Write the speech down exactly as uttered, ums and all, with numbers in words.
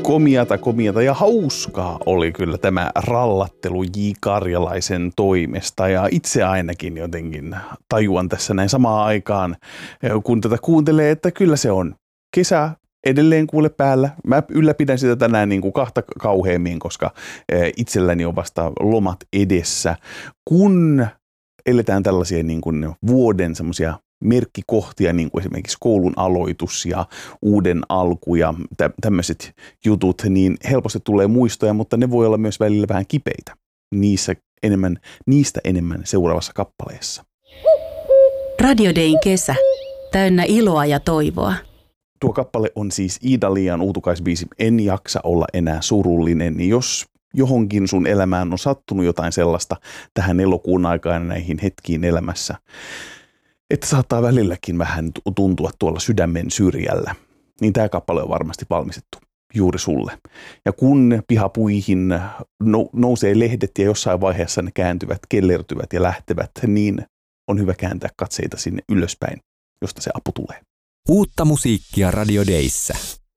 komiata, komiata ja hauskaa oli kyllä tämä rallattelu J. Karjalaisen toimesta. Ja itse ainakin jotenkin tajuan tässä näin samaan aikaan, kun tätä kuuntelee, että kyllä se on kesä edelleen kuule päällä. Mä ylläpidän sitä tänään niin kuin kahta kauheammin, koska itselläni on vasta lomat edessä. Kun eletään tällaisia niin kuin vuoden semmoisia merkkikohtia, niin kuin esimerkiksi koulun aloitus ja uuden alku ja tä- tämmöiset jutut, niin helposti tulee muistoja, mutta ne voi olla myös välillä vähän kipeitä. Niissä enemmän, niistä enemmän seuraavassa kappaleessa. Radio Dayn kesä. Täynnä iloa ja toivoa. Tuo kappale on siis Iida-Liian uutukaisbiisi En jaksa olla enää surullinen. Niin jos johonkin sun elämään on sattunut jotain sellaista tähän elokuun aikaan näihin hetkiin elämässä, että saattaa välilläkin vähän tuntua tuolla sydämen syrjällä, niin tämä kappale on varmasti valmistettu juuri sulle. Ja kun pihapuihin nousee lehdet ja jossain vaiheessa ne kääntyvät, kellertyvät ja lähtevät, niin on hyvä kääntää katseita sinne ylöspäin, josta se apu tulee. Uutta musiikkia Radio Dayssä.